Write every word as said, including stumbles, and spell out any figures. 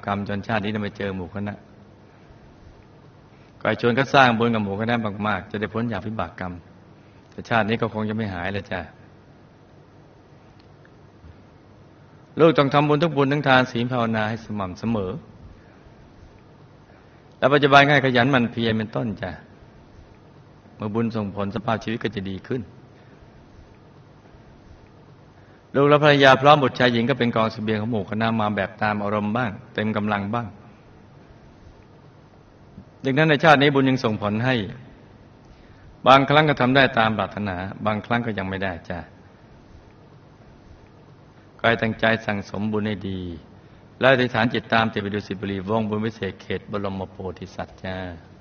ำกรรมจนชาตินี้ได้มาเจอหมู่คณะก็ชวนก็สร้างบุญกับหมู่คณะมากๆจะได้พ้นจากวิบากกรรมแต่ชาตินี้ก็คงจะไม่หายเลยจ้ะลูกต้องทำบุญทุกบุญทั้งทานศีลภาวนาให้สม่ำเสมอและปัจจุบันให้ขยันหมั่นเพียรเป็นต้นจ้ะเมื่อบุญส่งผลสภาพชีวิตก็จะดีขึ้นลูกและภรรยาพร้อมบุตรชายหญิงก็เป็นกองเสบียงของหมู่คณะมาแบบตามอารมณ์บ้างเต็มกำลังบ้างดังนั้นในชาตินี้บุญยังส่งผลให้บางครั้งก็ทำได้ตามปรารถนาบางครั้งก็ยังไม่ได้จ้ะก็ให้ตั้งใจสั่งสมบุญให้ดีและอธิษฐานจิตตามติดไปดูสิบุรีวงบุญวิเศษเขตบรมโพธิสัตว์จ้า